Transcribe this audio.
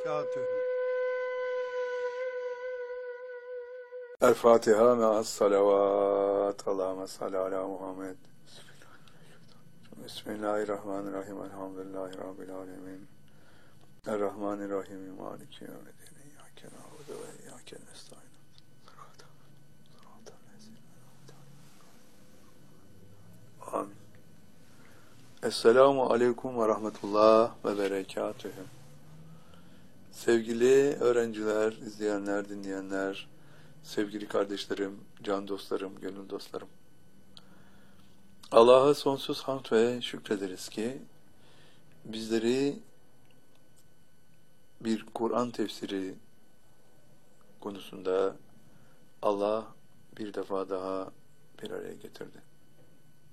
berekatühü. El Fatiha me'as salavat. Allahümme salli ala Muhammed. Bismillahirrahmanirrahim. Elhamdülillahi Rabbil alemin. Errahmanirrahim. Maliki yevmiddin. İyyâke na'budu ve iyyâke nestaîn. Amin. Esselamu aleyküm ve rahmetullah ve berekatühü. Sevgili öğrenciler, izleyenler, dinleyenler, sevgili kardeşlerim, can dostlarım, gönül dostlarım. Allah'a sonsuz hamd ve şükrederiz ki bizleri bir Kur'an tefsiri konusunda Allah bir defa daha bir araya getirdi.